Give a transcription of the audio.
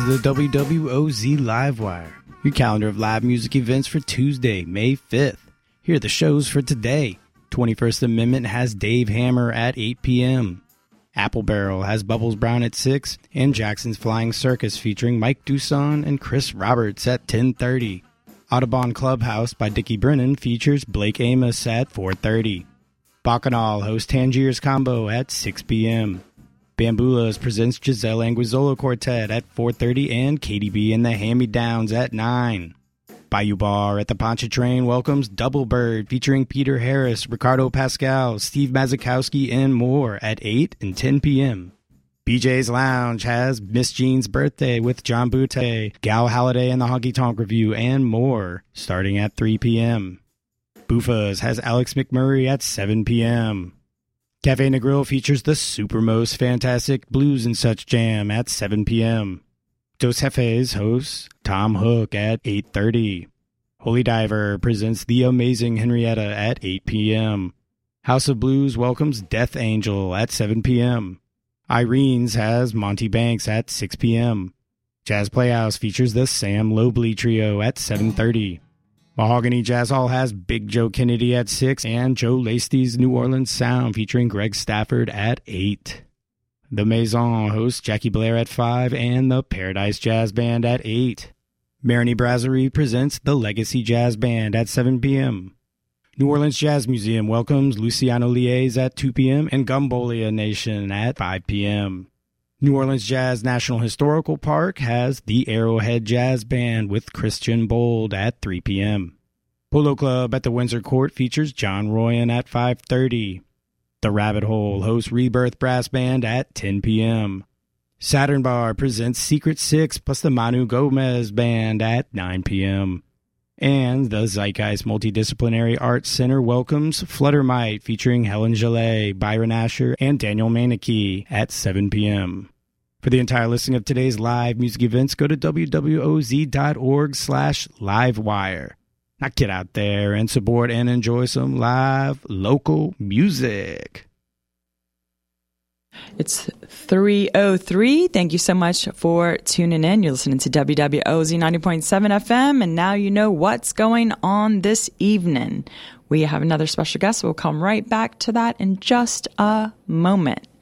is the WWOZ Livewire, your calendar of live music events for Tuesday, May 5th. Here are the shows for today. 21st Amendment has Dave Hammer at 8 p.m. Apple Barrel has Bubbles Brown at 6, and Jackson's Flying Circus featuring Mike Dusson and Chris Roberts at 10:30. Audubon Clubhouse by Dickie Brennan features Blake Amos at 4:30. Bacchanal hosts Tangier's Combo at 6 p.m. Bambulas presents Giselle Anguizzola Quartet at 4:30 and KDB and the Hand-Me-Downs at 9. Bayou Bar at the Pontchartrain welcomes Double Bird featuring Peter Harris, Ricardo Pascal, Steve Mazikowski, and more at 8 and 10 p.m. BJ's Lounge has Miss Jean's Birthday with John Butte, Gal Halliday and the Honky Tonk Review, and more starting at 3 p.m. Buffa's has Alex McMurray at 7 p.m. Cafe Negril features the Supermost Fantastic Blues and Such Jam at 7 p.m. Dos Jefes hosts Tom Hook at 8:30. Holy Diver presents The Amazing Henrietta at 8 p.m. House of Blues welcomes Death Angel at 7 p.m. Irene's has Monty Banks at 6 p.m. Jazz Playhouse features the Sam Lobley Trio at 7:30. Mahogany Jazz Hall has Big Joe Kennedy at 6 and Joe Lacey's New Orleans Sound featuring Greg Stafford at 8. The Maison hosts Jackie Blair at 5 and the Paradise Jazz Band at 8. Marigny Brasserie presents the Legacy Jazz Band at 7 p.m. New Orleans Jazz Museum welcomes Luciano Lies at 2 p.m. and Gumbolia Nation at 5 p.m. New Orleans Jazz National Historical Park has the Arrowhead Jazz Band with Christian Bold at 3 p.m. Polo Club at the Windsor Court features John Royan at 5:30. The Rabbit Hole hosts Rebirth Brass Band at 10 p.m. Saturn Bar presents Secret Six plus the Manu Gomez Band at 9 p.m. And the Zeitgeist Multidisciplinary Arts Center welcomes Fluttermite featuring Helen Gillet, Byron Asher, and Daniel Maneke at 7 p.m. For the entire listing of today's live music events, go to wwoz.org/livewire. Now get out there and support and enjoy some live local music. It's 3:03. Thank you so much for tuning in. You're listening to WWOZ 90.7 FM, and now you know what's going on this evening. We have another special guest. We'll come right back to that in just a moment.